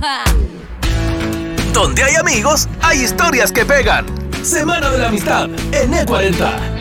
Donde hay amigos, hay historias que pegan. Semana de la Amistad en E40.